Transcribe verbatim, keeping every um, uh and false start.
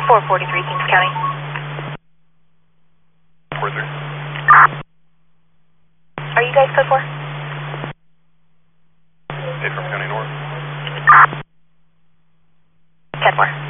four forty-three, Kings County. four three. Are you guys code four? eight from County North. ten four.